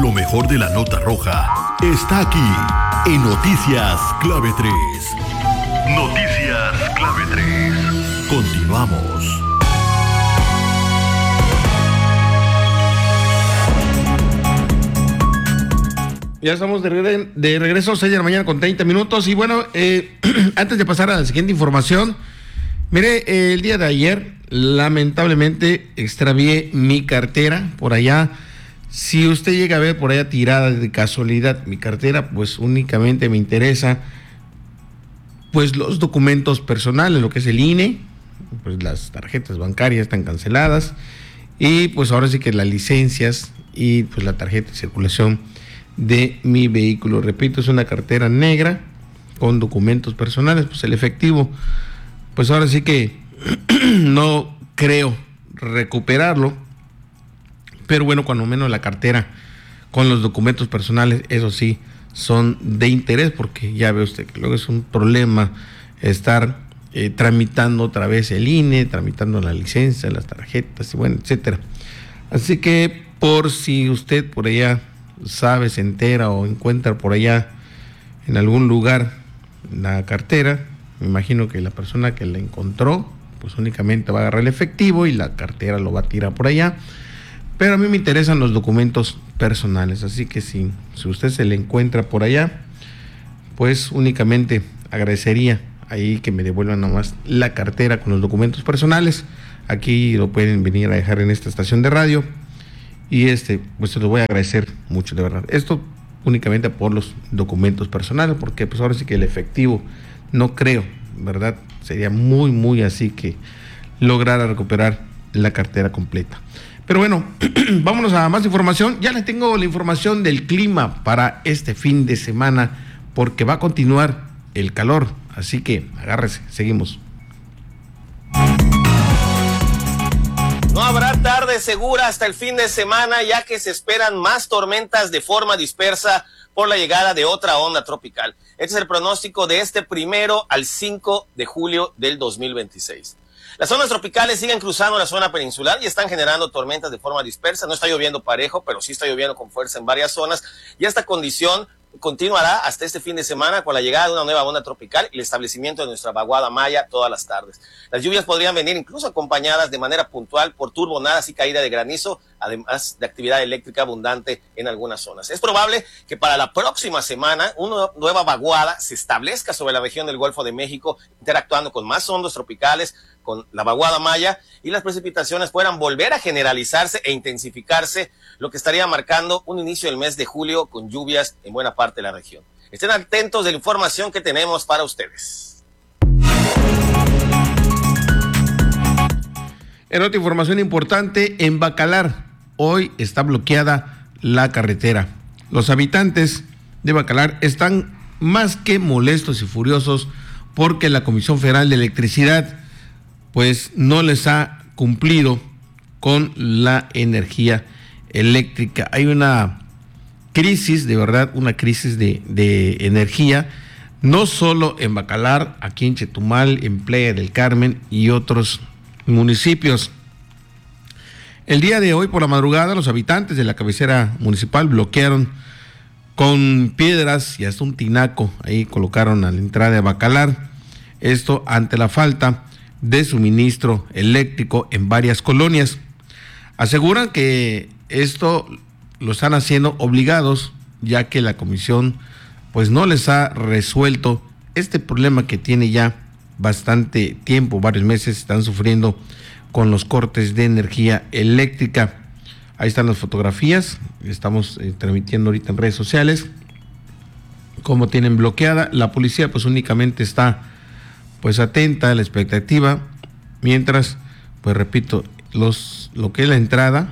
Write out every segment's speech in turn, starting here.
Lo mejor de la nota roja está aquí en Noticias Clave 3. Noticias Clave 3. Continuamos. Ya estamos de regreso, 6 de la mañana con 30 minutos. Y bueno, antes de pasar a la siguiente información, mire, el día de ayer, lamentablemente, extravié mi cartera por allá. Si usted llega a ver por allá tirada de casualidad mi cartera, pues únicamente me interesa pues los documentos personales, lo que es el INE, pues las tarjetas bancarias están canceladas y pues ahora sí que las licencias y pues la tarjeta de circulación de mi vehículo. Repito, es una cartera negra con documentos personales, pues el efectivo, pues ahora sí que no creo recuperarlo, pero bueno, cuando menos la cartera con los documentos personales, eso sí, son de interés, porque ya ve usted que luego es un problema estar tramitando otra vez el INE, tramitando la licencia, las tarjetas, y bueno, etcétera. Así que por si usted por allá sabe, se entera o encuentra por allá en algún lugar la cartera, me imagino que la persona que la encontró pues únicamente va a agarrar el efectivo y la cartera lo va a tirar por allá, pero a mí me interesan los documentos personales, así que si usted se le encuentra por allá, pues únicamente agradecería ahí que me devuelvan nomás la cartera con los documentos personales. Aquí lo pueden venir a dejar en esta estación de radio y pues se lo voy a agradecer mucho, de verdad. Esto únicamente por los documentos personales, porque pues ahora sí que el efectivo no creo, ¿verdad? Sería muy así que lograra recuperar la cartera completa. Pero bueno, vámonos a más información. Ya les tengo la información del clima para este fin de semana, porque va a continuar el calor, así que agárrese, seguimos. No habrá tarde segura hasta el fin de semana, ya que se esperan más tormentas de forma dispersa por la llegada de otra onda tropical. Este es el pronóstico de este 1 al 5 de julio del 2026. Las zonas tropicales siguen cruzando la zona peninsular y están generando tormentas de forma dispersa. No está lloviendo parejo, pero sí está lloviendo con fuerza en varias zonas. Y esta condición continuará hasta este fin de semana con la llegada de una nueva onda tropical y el establecimiento de nuestra vaguada Maya todas las tardes. Las lluvias podrían venir incluso acompañadas de manera puntual por turbonadas y caída de granizo, además de actividad eléctrica abundante en algunas zonas. Es probable que para la próxima semana una nueva vaguada se establezca sobre la región del Golfo de México, interactuando con más ondas tropicales, con la vaguada Maya, y las precipitaciones puedan volver a generalizarse e intensificarse, lo que estaría marcando un inicio del mes de julio con lluvias en buena parte de la región. Estén atentos de la información que tenemos para ustedes. En otra información importante, en Bacalar, hoy está bloqueada la carretera. Los habitantes de Bacalar están más que molestos y furiosos porque la Comisión Federal de Electricidad pues no les ha cumplido con la energía eléctrica. Hay una crisis, de verdad, una crisis de energía, no solo en Bacalar, aquí en Chetumal, en Playa del Carmen y otros municipios. El día de hoy por la madrugada los habitantes de la cabecera municipal bloquearon con piedras y hasta un tinaco, ahí colocaron a la entrada de Bacalar, esto ante la falta de suministro eléctrico en varias colonias. Aseguran que esto lo están haciendo obligados, ya que la comisión pues no les ha resuelto este problema que tiene ya bastante tiempo, varios meses están sufriendo con los cortes de energía eléctrica. Ahí están las fotografías, estamos transmitiendo ahorita en redes sociales cómo tienen bloqueada. La policía pues únicamente está pues atenta a la expectativa, mientras pues repito, lo que es la entrada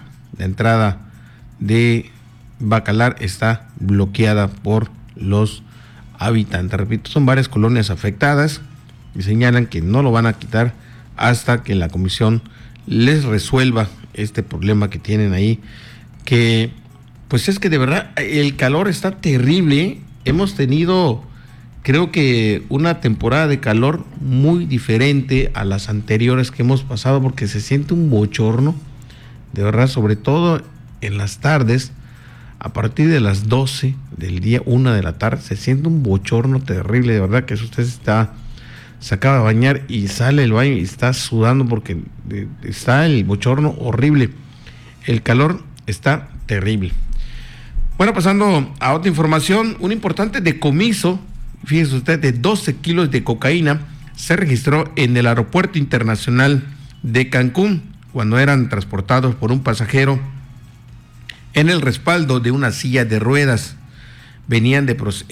de Bacalar está bloqueada por los habitantes. Repito, son varias colonias afectadas y señalan que no lo van a quitar hasta que la comisión les resuelva este problema que tienen ahí, que pues es que de verdad el calor está terrible, ¿eh? Hemos tenido, creo que una temporada de calor muy diferente a las anteriores que hemos pasado, porque se siente un bochorno, de verdad, sobre todo en las tardes. a partir de las 12 del día, 1 de la tarde, se siente un bochorno terrible, de verdad, que si usted se acaba de bañar y sale del baño y está sudando porque está el bochorno horrible. El calor está terrible. Bueno, pasando a otra información, un importante decomiso, fíjese usted, de 12 kilos de cocaína se registró en el Aeropuerto Internacional de Cancún cuando eran transportados por un pasajero en el respaldo de una silla de ruedas. Venían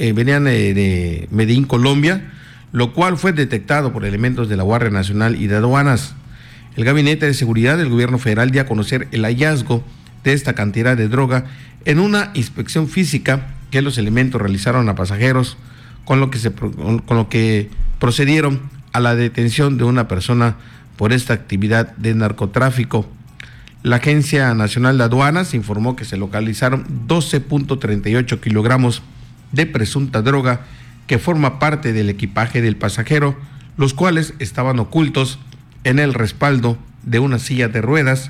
de Medellín, Colombia, lo cual fue detectado por elementos de la Guardia Nacional y de Aduanas. El Gabinete de Seguridad del Gobierno Federal dio a conocer el hallazgo de esta cantidad de droga en una inspección física que los elementos realizaron a pasajeros, con lo que procedieron a la detención de una persona por esta actividad de narcotráfico. La Agencia Nacional de Aduanas informó que se localizaron 12.38 kilogramos de presunta droga que forma parte del equipaje del pasajero, los cuales estaban ocultos en el respaldo de una silla de ruedas,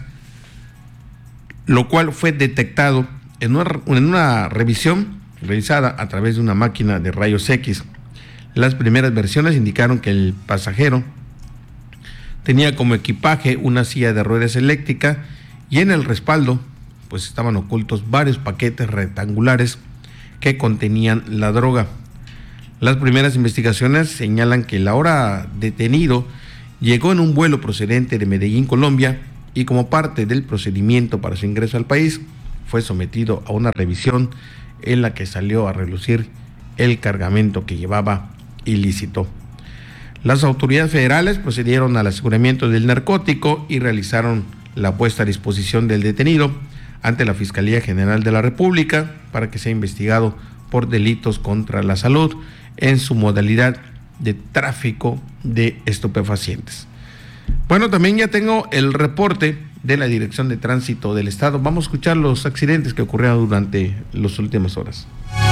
lo cual fue detectado en una revisión realizada a través de una máquina de rayos X. Las primeras versiones indicaron que el pasajero tenía como equipaje una silla de ruedas eléctrica y en el respaldo pues estaban ocultos varios paquetes rectangulares que contenían la droga. Las primeras investigaciones señalan que el ahora detenido llegó en un vuelo procedente de Medellín, Colombia, y como parte del procedimiento para su ingreso al país, fue sometido a una revisión en la que salió a relucir el cargamento que llevaba ilícito. Las autoridades federales procedieron al aseguramiento del narcótico y realizaron la puesta a disposición del detenido ante la Fiscalía General de la República para que sea investigado por delitos contra la salud en su modalidad de tráfico de estupefacientes. Bueno, también ya tengo el reporte de la Dirección de Tránsito del Estado. Vamos a escuchar los accidentes que ocurrieron durante las últimas horas.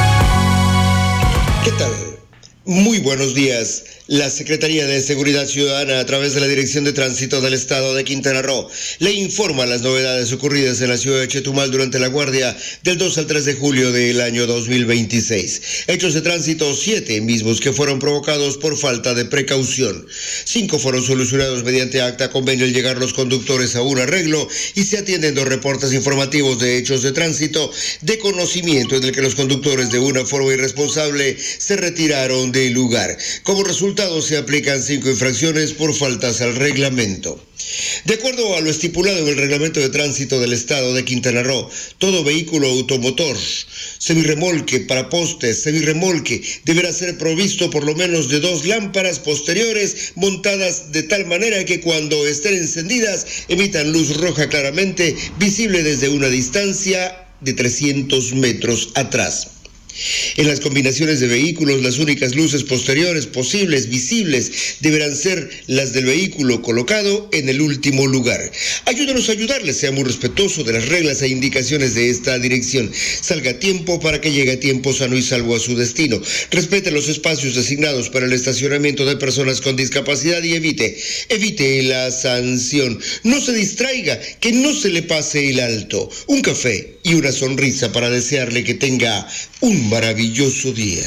¿Qué tal? Muy buenos días. La Secretaría de Seguridad Ciudadana, a través de la Dirección de Tránsito del Estado de Quintana Roo, le informa las novedades ocurridas en la ciudad de Chetumal durante la guardia del 2 al 3 de julio del año 2026. Hechos de tránsito 7 mismos que fueron provocados por falta de precaución. 5 fueron solucionados mediante acta convenio al llegar los conductores a un arreglo y se atienden 2 reportes informativos de hechos de tránsito de conocimiento en el que los conductores de una forma irresponsable se retiraron del lugar. Como resultado se aplican 5 infracciones por faltas al reglamento. De acuerdo a lo estipulado en el Reglamento de Tránsito del Estado de Quintana Roo, todo vehículo automotor, semirremolque, parapostes, semirremolque, deberá ser provisto por lo menos de 2 lámparas posteriores montadas de tal manera que cuando estén encendidas emitan luz roja claramente visible desde una distancia de 300 metros atrás. En las combinaciones de vehículos, las únicas luces posteriores posibles, visibles, deberán ser las del vehículo colocado en el último lugar. Ayúdenos a ayudarles, sea muy respetuoso de las reglas e indicaciones de esta dirección. Salga a tiempo para que llegue a tiempo sano y salvo a su destino. Respete los espacios designados para el estacionamiento de personas con discapacidad y evite la sanción. No se distraiga, que no se le pase el alto. Un café y una sonrisa para desearle que tenga un maravilloso día.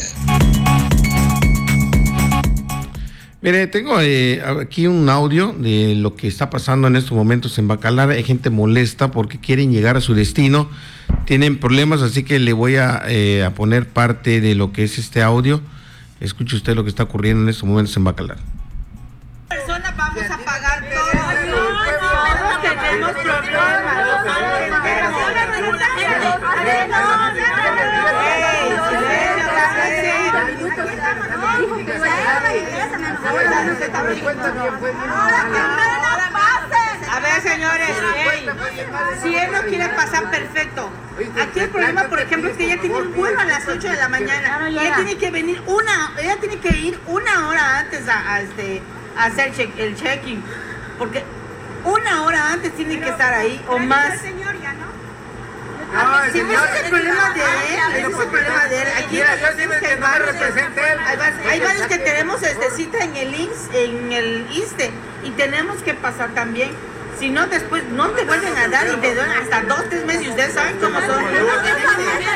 Mire, tengo aquí un audio de lo que está pasando en estos momentos en Bacalar. Hay gente molesta porque quieren llegar a su destino, tienen problemas, así que le voy a poner parte de lo que es este audio. Escuche usted lo que está ocurriendo en estos momentos en Bacalar. Personas vamos a pagar todo. No tenemos problemas. A ver, señores, si él no quiere pasar, perfecto. Aquí el problema, por ejemplo, es que ella tiene un vuelo a las 8 de la mañana. Ella tiene que venir ella tiene que ir 1 hora antes a hacer el check-in, porque 1 hora antes tiene que estar ahí o más. Si ese es el problema de él, Aquí hay varios que tenemos cita en el ISSSTE y tenemos que pasar también. Si no, después no te vuelven a dar y te dan hasta 2, 3 meses y ustedes saben cómo son.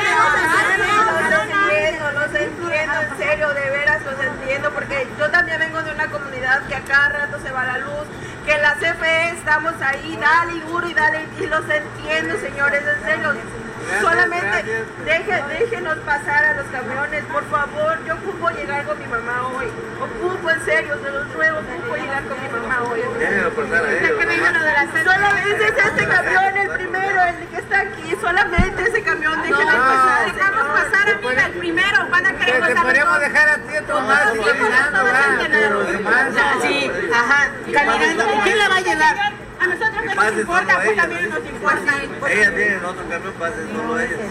entiendo, porque yo también vengo de una comunidad que a cada rato se va la luz, que en la CFE estamos ahí, dale y duro y dale, y los entiendo, señores, en serio. Solamente déjenos pasar a los camiones, por favor. Yo ocupo llegar con mi mamá hoy. Ocupo, en serio, se los ruego, ocupo llegar con mi mamá hoy. Déjenlo pasar a ellos. Solamente es este camión, el primero, el que está aquí. Solamente ese camión, déjenlo pasar. Dejamos pasar a mí el primero, van a querer pasar. Te podríamos dejar a ti a tu mamá caminando, ¿verdad? Sí, ajá, caminando. ¿Quién la va a llevar? A nosotros no nos importa, pues también nos importa. Ella tiene otro camión, pase solo ella.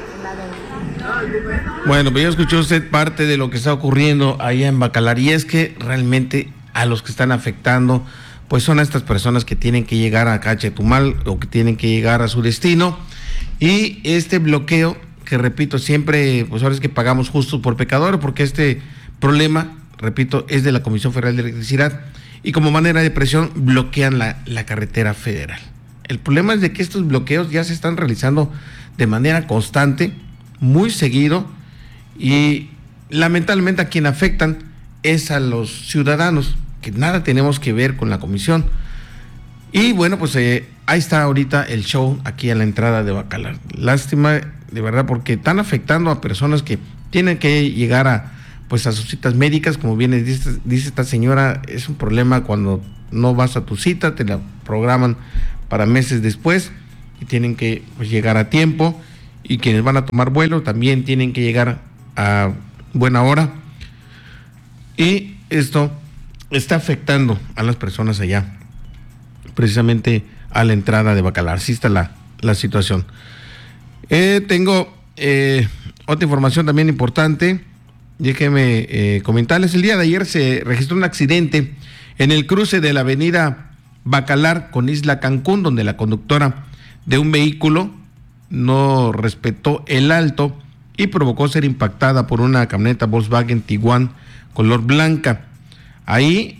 Bueno, pues ya escuchó usted parte de lo que está ocurriendo allá en Bacalar, y es que realmente a los que están afectando pues son a estas personas que tienen que llegar acá a Chetumal o que tienen que llegar a su destino, y este bloqueo que, repito, siempre pues ahora es que pagamos justo por pecadores, porque este problema, repito, es de la Comisión Federal de Electricidad, y como manera de presión bloquean la carretera federal. El problema es de que estos bloqueos ya se están realizando de manera constante, muy seguido, y lamentablemente a quien afectan es a los ciudadanos, que nada tenemos que ver con la comisión. Y bueno, pues ahí está ahorita el show aquí a la entrada de Bacalar. Lástima, de verdad, porque están afectando a personas que tienen que llegar a sus citas médicas. Como bien dice esta señora, es un problema cuando no vas a tu cita, te la programan para meses después y tienen que llegar a tiempo, y quienes van a tomar vuelo también tienen que llegar a buena hora, y esto está afectando a las personas allá, precisamente a la entrada de Bacalar. Así está la situación. Tengo otra información también importante. Déjenme comentarles. El día de ayer se registró un accidente en el cruce de la avenida Bacalar con Isla Cancún, donde la conductora de un vehículo no respetó el alto y provocó ser impactada por una camioneta Volkswagen Tiguan color blanca. Ahí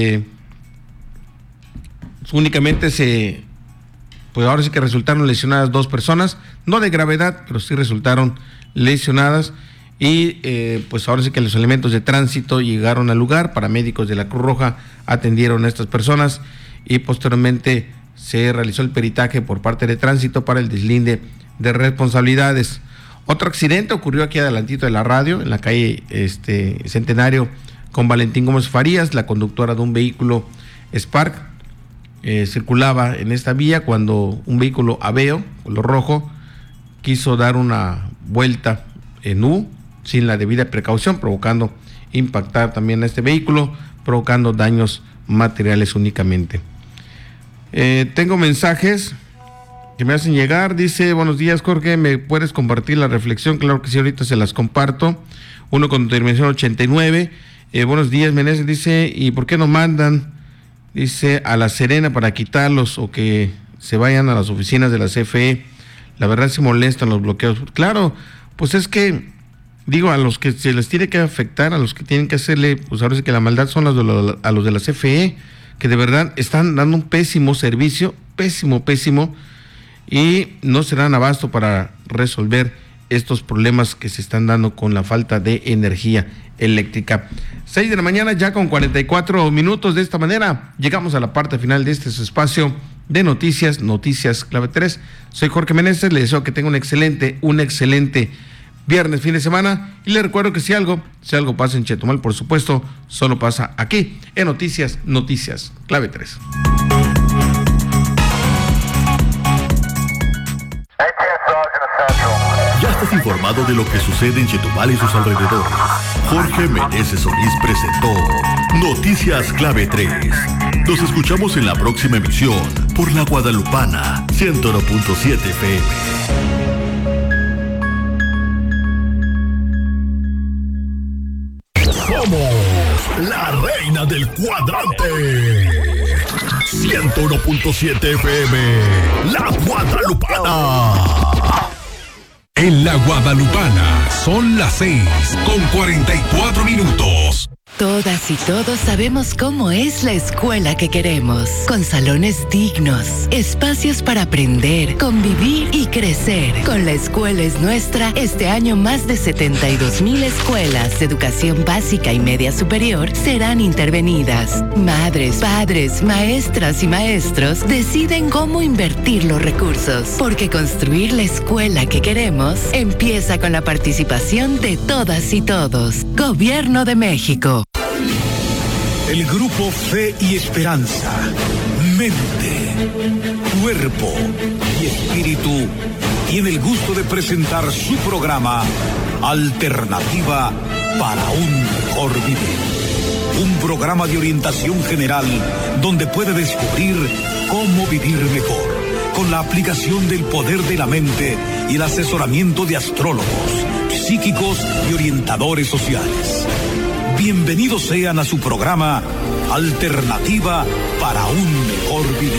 únicamente pues ahora sí que resultaron lesionadas 2 personas, no de gravedad, pero sí resultaron lesionadas, y pues ahora sí que los elementos de tránsito llegaron al lugar, paramédicos de la Cruz Roja atendieron a estas personas, y posteriormente se realizó el peritaje por parte de tránsito para el deslinde de responsabilidades. Otro accidente ocurrió aquí adelantito de la radio, en la calle Centenario con Valentín Gómez Farías. La conductora de un vehículo Spark circulaba en esta vía cuando un vehículo Aveo, color rojo, quiso dar una vuelta en U sin la debida precaución, provocando impactar también a este vehículo, provocando daños materiales únicamente. Tengo mensajes que me hacen llegar. Dice: buenos días, Jorge, ¿me puedes compartir la reflexión? Claro que sí, ahorita se las comparto. Uno con terminación 89. Buenos días, Meneses, dice: ¿y por qué no mandan, dice, a La Serena para quitarlos o que se vayan a las oficinas de la CFE? La verdad se molestan los bloqueos. Claro, pues es que, digo, a los que se les tiene que afectar, a los que tienen que hacerle, pues ahora sí que la maldad son a los de la CFE, que de verdad están dando un pésimo servicio, pésimo, y no se dan abasto para resolver estos problemas que se están dando con la falta de energía eléctrica. 6 de la mañana ya con 44 minutos. De esta manera llegamos a la parte final de este espacio de noticias Clave 3. Soy Jorge Meneses, le deseo que tenga un excelente viernes, fin de semana, y le recuerdo que si algo pasa en Chetumal, por supuesto, solo pasa aquí en Noticias Clave 3. Ya estás informado de lo que sucede en Chetumal y sus alrededores. Jorge Meneses Solís presentó Noticias Clave 3. Nos escuchamos en la próxima emisión por La Guadalupana 101.7 FM. Somos la reina del cuadrante. 101.7 FM, La Guadalupana. En La Guadalupana son las 6:44. Todas y todos sabemos cómo es la escuela que queremos, con salones dignos, espacios para aprender, convivir y crecer. Con La Escuela es Nuestra, este año más de 72,000 escuelas de educación básica y media superior serán intervenidas. Madres, padres, maestras y maestros deciden cómo invertir los recursos, porque construir la escuela que queremos empieza con la participación de todas y todos. Gobierno de México. El grupo Fe y Esperanza, mente, cuerpo y espíritu tiene el gusto de presentar su programa Alternativa para un Mejor Vivir. Un programa de orientación general donde puede descubrir cómo vivir mejor con la aplicación del poder de la mente y el asesoramiento de astrólogos, psíquicos y orientadores sociales. Bienvenidos sean a su programa Alternativa para un Mejor Vivir.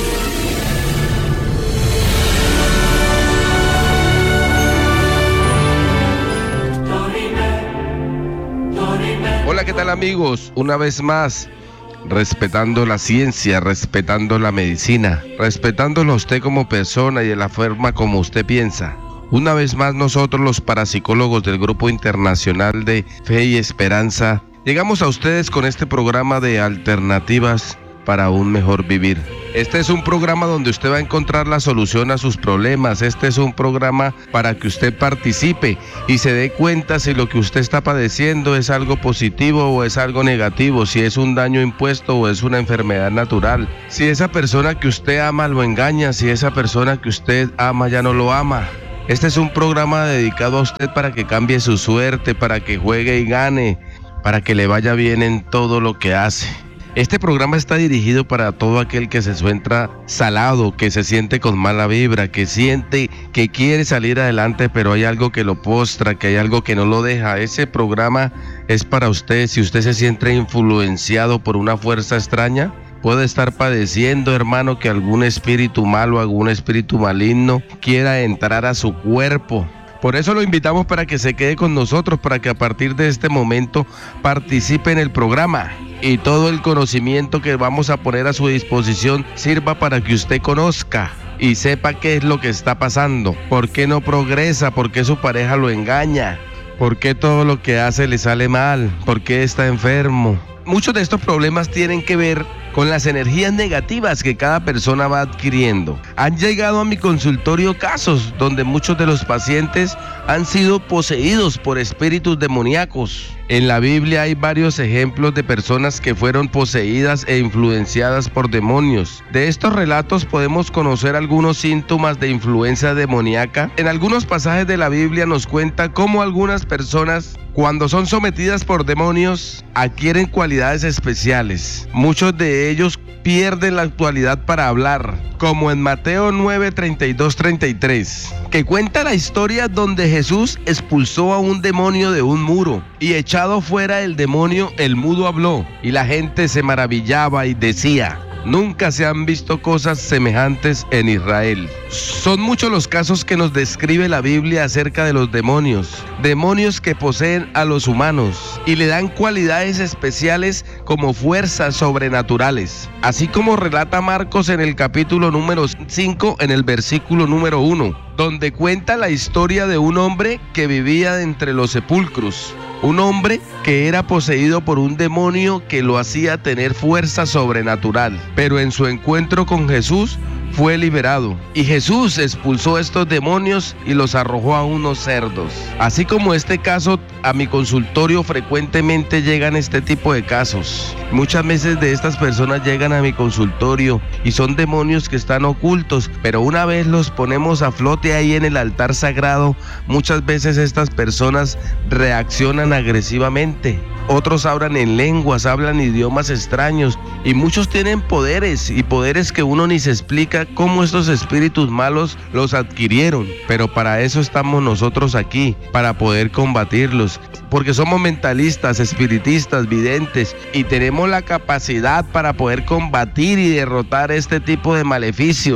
Hola, ¿qué tal amigos? Una vez más, respetando la ciencia, respetando la medicina, respetándolo a usted como persona y de la forma como usted piensa. Una vez más nosotros los parapsicólogos del Grupo Internacional de Fe y Esperanza llegamos a ustedes con este programa de alternativas para un mejor vivir. Este es un programa donde usted va a encontrar la solución a sus problemas. Este es un programa para que usted participe y se dé cuenta si lo que usted está padeciendo es algo positivo o es algo negativo, si es un daño impuesto o es una enfermedad natural, si esa persona que usted ama lo engaña, si esa persona que usted ama ya no lo ama. Este es un programa dedicado a usted para que cambie su suerte, para que juegue y gane, para que le vaya bien en todo lo que hace. Este programa está dirigido para todo aquel que se encuentra salado, que se siente con mala vibra, que siente que quiere salir adelante, pero hay algo que lo postra, que hay algo que no lo deja. Ese programa es para usted. Si usted se siente influenciado por una fuerza extraña, puede estar padeciendo, hermano, que algún espíritu malo, algún espíritu maligno quiera entrar a su cuerpo. Por eso lo invitamos para que se quede con nosotros, para que a partir de este momento participe en el programa y todo el conocimiento que vamos a poner a su disposición sirva para que usted conozca y sepa qué es lo que está pasando, por qué no progresa, por qué su pareja lo engaña, por qué todo lo que hace le sale mal, por qué está enfermo. Muchos de estos problemas tienen que ver con las energías negativas que cada persona va adquiriendo. Han llegado a mi consultorio casos donde muchos de los pacientes han sido poseídos por espíritus demoníacos. En la Biblia hay varios ejemplos de personas que fueron poseídas e influenciadas por demonios. De estos relatos podemos conocer algunos síntomas de influencia demoníaca. En algunos pasajes de la Biblia nos cuenta cómo algunas personas, cuando son sometidas por demonios, adquieren cualidades especiales. Muchos de ellos pierden la actualidad para hablar, como en Mateo 9, 32, 33, que cuenta la historia donde Jesús expulsó a un demonio de un muro y echado fuera el demonio, el mudo habló y la gente se maravillaba y decía: nunca se han visto cosas semejantes en Israel. Son muchos los casos que nos describe la Biblia acerca de los demonios. Demonios que poseen a los humanos y le dan cualidades especiales como fuerzas sobrenaturales. Así como relata Marcos en el capítulo número 5, en el versículo número 1, donde cuenta la historia de un hombre que vivía entre los sepulcros. Un hombre que era poseído por un demonio que lo hacía tener fuerza sobrenatural, pero en su encuentro con Jesús fue liberado. Y Jesús expulsó estos demonios y los arrojó a unos cerdos. Así como este caso, a mi consultorio frecuentemente llegan este tipo de casos. Muchas veces de estas personas llegan a mi consultorio y son demonios que están ocultos, pero una vez los ponemos a flote ahí en el altar sagrado, muchas veces estas personas reaccionan agresivamente. Otros hablan en lenguas, hablan idiomas extraños y muchos tienen poderes y poderes que uno ni se explica cómo estos espíritus malos los adquirieron. Pero para eso estamos nosotros aquí, para poder combatirlos, porque somos mentalistas, espiritistas, videntes y tenemos la capacidad para poder combatir y derrotar este tipo de maleficios.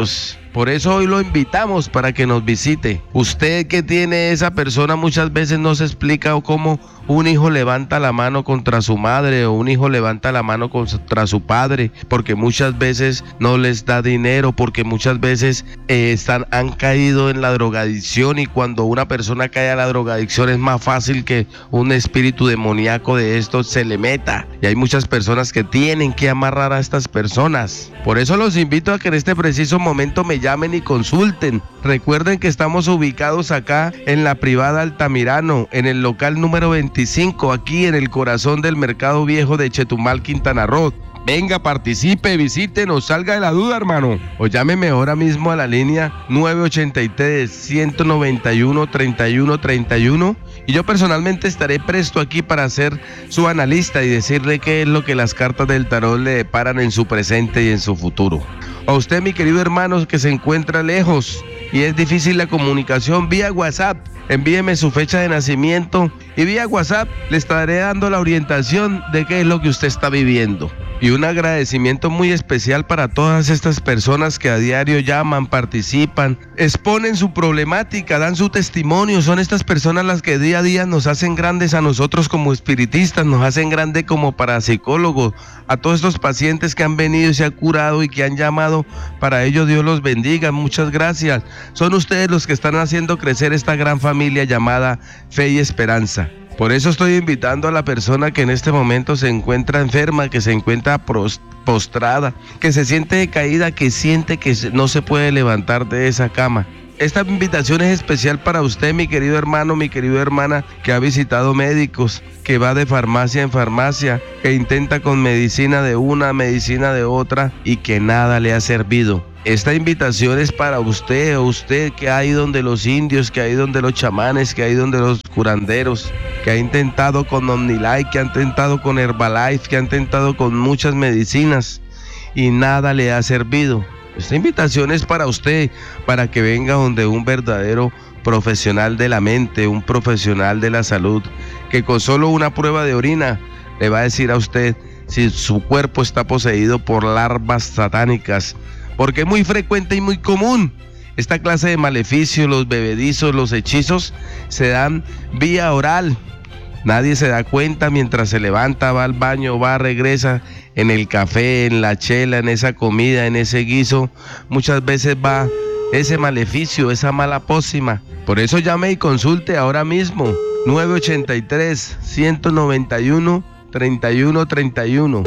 Por eso hoy lo invitamos para que nos visite. Usted que tiene esa persona muchas veces no se explica cómo un hijo levanta la mano contra su madre o un hijo levanta la mano contra su padre, porque muchas veces no les da dinero, porque muchas veces han caído en la drogadicción, y cuando una persona cae a la drogadicción es más fácil que un espíritu demoníaco de estos se le meta, y hay muchas personas que tienen que amarrar a estas personas. Por eso los invito a que en este preciso momento me llamen y consulten. Recuerden que estamos ubicados acá en la privada Altamirano, en el local número 25, aquí en el corazón del Mercado Viejo de Chetumal, Quintana Roo. Venga, participe, visítenos, salga de la duda, hermano. O llámeme ahora mismo a la línea 983-191-3131. Y yo personalmente estaré presto aquí para ser su analista y decirle qué es lo que las cartas del tarot le deparan en su presente y en su futuro. A usted, mi querido hermano, que se encuentra lejos y es difícil la comunicación, vía WhatsApp, envíeme su fecha de nacimiento y vía WhatsApp le estaré dando la orientación de qué es lo que usted está viviendo. Y un agradecimiento muy especial para todas estas personas que a diario llaman, participan, exponen su problemática, dan su testimonio. Son estas personas las que día a día nos hacen grandes a nosotros como espiritistas, nos hacen grandes como parapsicólogos. A todos estos pacientes que han venido y se han curado y que han llamado, para ello Dios los bendiga. Muchas gracias. Son ustedes los que están haciendo crecer esta gran familia llamada Fe y Esperanza. Por eso estoy invitando a la persona que en este momento se encuentra enferma, que se encuentra postrada, que se siente decaída, que siente que no se puede levantar de esa cama. Esta invitación es especial para usted, mi querido hermano, mi querida hermana, que ha visitado médicos, que va de farmacia en farmacia, que intenta con medicina de una, medicina de otra y que nada le ha servido. Esta invitación es para usted, o usted que ha ido donde los indios, que ha ido donde los chamanes, que ha ido donde los curanderos, que ha intentado con OmniLife, que ha intentado con Herbalife, que ha intentado con muchas medicinas y nada le ha servido. Esta invitación es para usted, para que venga donde un verdadero profesional de la mente, un profesional de la salud, que con solo una prueba de orina le va a decir a usted si su cuerpo está poseído por larvas satánicas, porque es muy frecuente y muy común. Esta clase de maleficios, los bebedizos, los hechizos, se dan vía oral. Nadie se da cuenta mientras se levanta, va al baño, va, regresa, en el café, en la chela, en esa comida, en ese guiso. Muchas veces va ese maleficio, esa mala pócima. Por eso llame y consulte ahora mismo. 983-191-3131.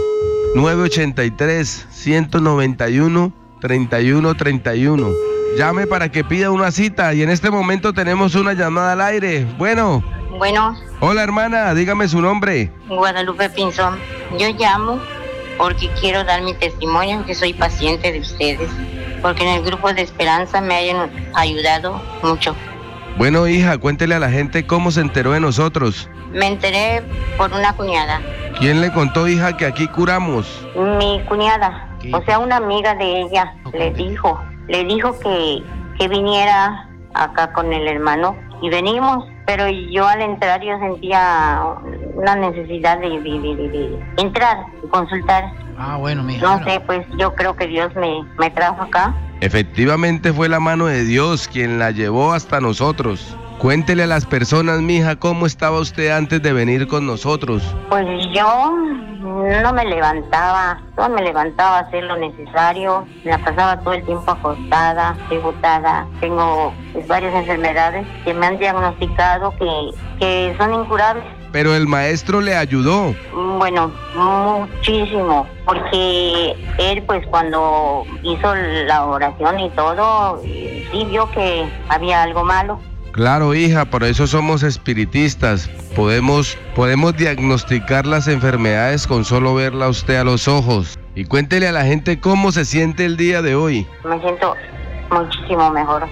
983-191-3131. Llame para que pida una cita y en este momento tenemos una llamada al aire. Bueno. Hola, hermana, dígame su nombre. Guadalupe Pinzón. Yo llamo porque quiero dar mi testimonio, que soy paciente de ustedes, porque en el grupo de Esperanza me hayan ayudado mucho. Bueno, hija, cuéntele a la gente cómo se enteró de nosotros. Me enteré por una cuñada. ¿Quién le contó, hija, que aquí curamos? Mi cuñada, o sea, una amiga de ella, le dijo que viniera acá con el hermano y venimos, pero yo al entrar yo sentía una necesidad de entrar y consultar. Bueno, mija. No sé, pues yo creo que Dios me trajo acá. Efectivamente fue la mano de Dios quien la llevó hasta nosotros. Cuéntele a las personas, mija, ¿cómo estaba usted antes de venir con nosotros? Pues yo no me levantaba a hacer lo necesario, me la pasaba todo el tiempo acostada, agotada. Tengo varias enfermedades que me han diagnosticado que son incurables. Pero el maestro le ayudó. Bueno, muchísimo, porque él pues cuando hizo la oración y todo, sí vio que había algo malo. Claro, hija, por eso somos espiritistas. Podemos diagnosticar las enfermedades con solo verla a usted a los ojos. Y cuéntele a la gente cómo se siente el día de hoy. Me siento muchísimo mejor.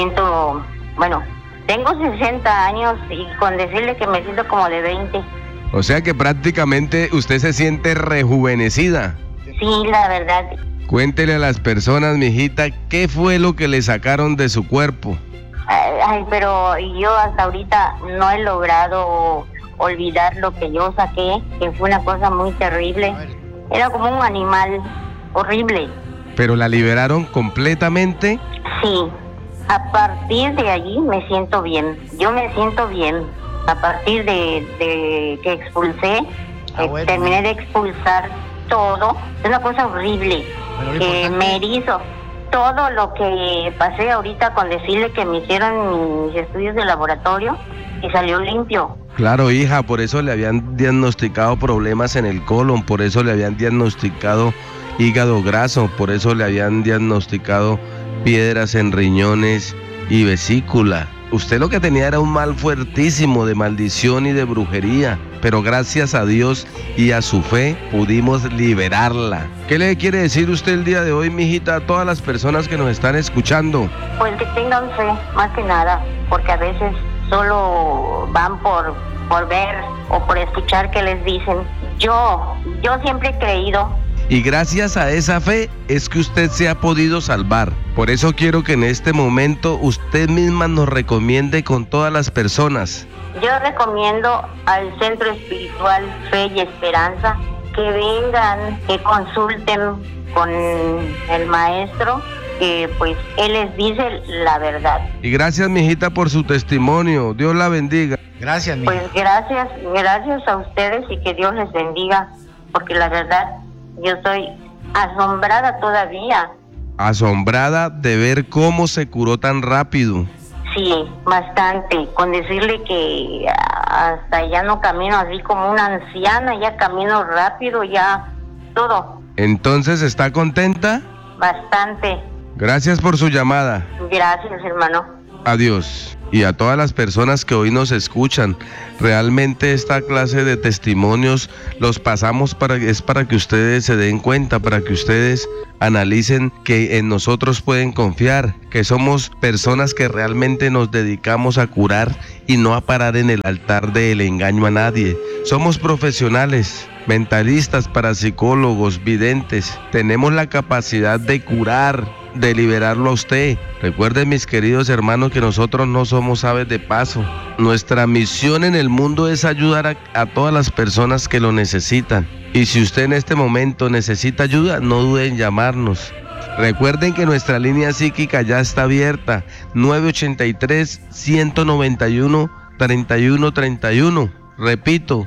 Tengo 60 años y con decirle que me siento como de 20. O sea que prácticamente usted se siente rejuvenecida. Sí, la verdad. Cuéntele a las personas, mijita, ¿qué fue lo que le sacaron de su cuerpo? Pero yo hasta ahorita no he logrado olvidar lo que yo saqué, que fue una cosa muy terrible. Era como un animal horrible. ¿Pero la liberaron completamente? Sí, a partir de allí me siento bien. Yo me siento bien. A partir de que expulsé, terminé de expulsar todo. Es una cosa horrible. Me erizo. Todo lo que pasé ahorita con decirle que me hicieron mis estudios de laboratorio y salió limpio. Claro, hija, por eso le habían diagnosticado problemas en el colon, por eso le habían diagnosticado hígado graso, por eso le habían diagnosticado piedras en riñones y vesícula. Usted lo que tenía era un mal fuertísimo de maldición y de brujería, pero gracias a Dios y a su fe pudimos liberarla. ¿Qué le quiere decir usted el día de hoy, mijita, a todas las personas que nos están escuchando? Pues que tengan fe, más que nada, porque a veces solo van por ver o por escuchar qué les dicen. Yo siempre he creído. Y gracias a esa fe es que usted se ha podido salvar. Por eso quiero que en este momento usted misma nos recomiende con todas las personas. Yo recomiendo al Centro Espiritual Fe y Esperanza que vengan, que consulten con el maestro, que pues él les dice la verdad. Y gracias, mijita, por su testimonio. Dios la bendiga. Gracias, mija. Pues gracias a ustedes y que Dios les bendiga, porque la verdad yo estoy asombrada todavía. Asombrada de ver cómo se curó tan rápido. Sí, bastante. Con decirle que hasta ya no camino así como una anciana, ya camino rápido, ya todo. Entonces, ¿está contenta? Bastante. Gracias por su llamada. Gracias, hermano. Adiós. Y a todas las personas que hoy nos escuchan, realmente esta clase de testimonios los pasamos para que ustedes se den cuenta, para que ustedes analicen que en nosotros pueden confiar, que somos personas que realmente nos dedicamos a curar y no a parar en el altar del engaño a nadie. Somos profesionales, mentalistas, parapsicólogos, videntes. Tenemos la capacidad de curar, de liberarlo a usted. Recuerden, mis queridos hermanos, que nosotros no somos aves de paso. Nuestra misión en el mundo es ayudar a todas las personas que lo necesitan. Y si usted en este momento necesita ayuda, no dude en llamarnos. Recuerden que nuestra línea psíquica ya está abierta, 983-191-3131. Repito,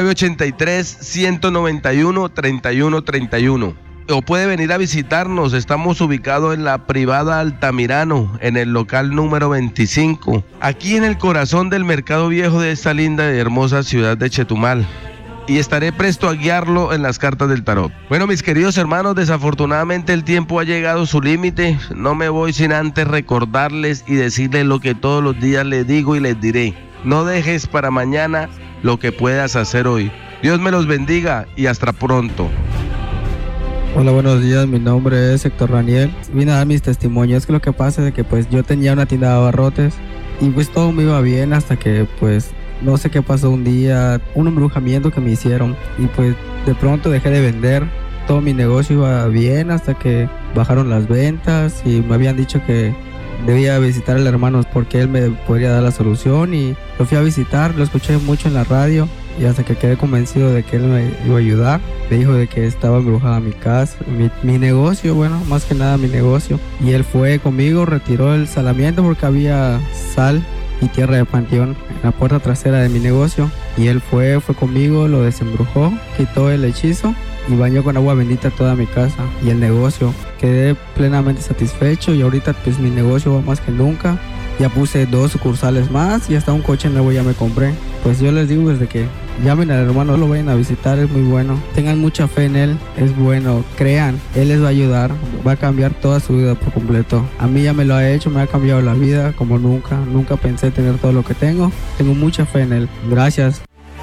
983-191-3131. O puede venir a visitarnos. Estamos ubicados en la privada Altamirano, en el local número 25, aquí en el corazón del mercado viejo de esta linda y hermosa ciudad de Chetumal. Y estaré presto a guiarlo en las cartas del tarot. Bueno, mis queridos hermanos, desafortunadamente el tiempo ha llegado a su límite. No me voy sin antes recordarles y decirles lo que todos los días les digo y les diré. No dejes para mañana lo que puedas hacer hoy. Dios me los bendiga y hasta pronto. Hola, buenos días, mi nombre es Héctor Raniel. Vine a dar mis testimonios. Es que lo que pasa es que pues yo tenía una tienda de abarrotes y pues todo me iba bien hasta que pues no sé qué pasó un día, un embrujamiento que me hicieron y pues de pronto dejé de vender. Todo mi negocio iba bien hasta que bajaron las ventas y me habían dicho que debía visitar al hermano porque él me podría dar la solución, y lo fui a visitar, lo escuché mucho en la radio y hasta que quedé convencido de que él me iba a ayudar. Me dijo de que estaba embrujada mi casa, mi negocio, bueno, más que nada mi negocio, y él fue conmigo, retiró el salamiento porque había sal y tierra de panteón en la puerta trasera de mi negocio, y él fue conmigo, lo desembrujó, quitó el hechizo y bañó con agua bendita toda mi casa y el negocio. Quedé plenamente satisfecho y ahorita pues mi negocio va más que nunca. Ya puse 2 sucursales más y hasta un coche nuevo ya me compré. Pues yo les digo desde que llamen al hermano, lo vayan a visitar, es muy bueno. Tengan mucha fe en él, es bueno, crean, él les va a ayudar, va a cambiar toda su vida por completo. A mí ya me lo ha hecho, me ha cambiado la vida como nunca pensé tener todo lo que tengo. Tengo mucha fe en él, gracias.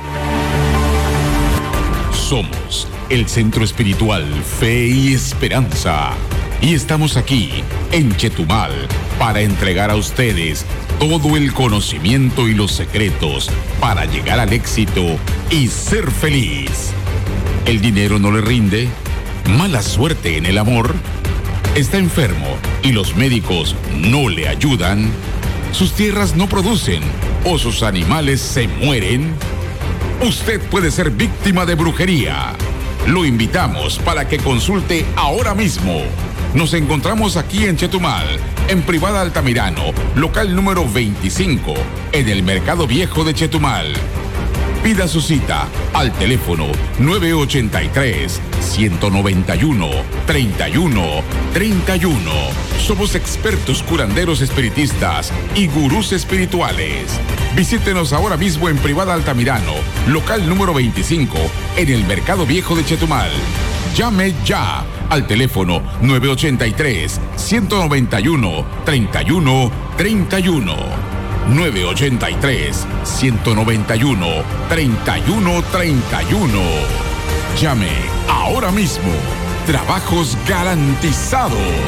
Somos el Centro Espiritual Fe y Esperanza y estamos aquí en Chetumal para entregar a ustedes todo el conocimiento y los secretos para llegar al éxito y ser feliz. ¿El dinero no le rinde? ¿Mala suerte en el amor? ¿Está enfermo y los médicos no le ayudan? ¿Sus tierras no producen o sus animales se mueren? Usted puede ser víctima de brujería. Lo invitamos para que consulte ahora mismo Nos encontramos aquí en Chetumal, en Privada Altamirano, local número 25, en el Mercado Viejo de Chetumal. Pida su cita al teléfono 983-191-3131. Somos expertos curanderos espiritistas y gurús espirituales. Visítenos ahora mismo en Privada Altamirano, local número 25, en el Mercado Viejo de Chetumal. Llame ya al teléfono 983-191-3131. 983-191-3131. Llame ahora mismo. Trabajos garantizados.